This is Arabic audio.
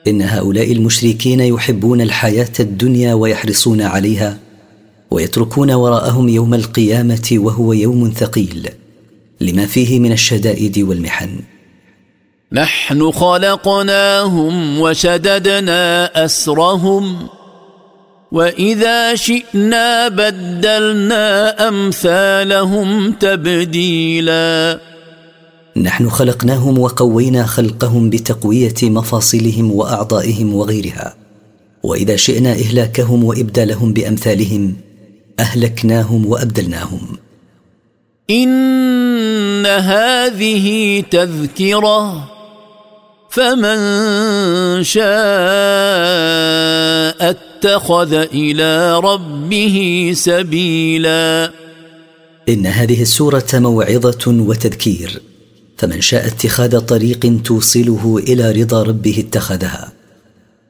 إن هؤلاء المشركين يحبون الحياة الدنيا ويحرصون عليها، ويتركون وراءهم يوم القيامة وهو يوم ثقيل لما فيه من الشدائد والمحن. نحن خلقناهم وشددنا أسرهم وإذا شئنا بدلنا أمثالهم تبديلا. نحن خلقناهم وقوينا خلقهم بتقوية مفاصلهم وأعضائهم وغيرها، وإذا شئنا إهلاكهم وإبدالهم بأمثالهم أهلكناهم وأبدلناهم. إن هذه تذكرة فمن شاء اتخذ إلى ربه سبيلا. إن هذه السورة موعظة وتذكير، فمن شاء اتخاذ طريق توصله إلى رضا ربه اتخذها.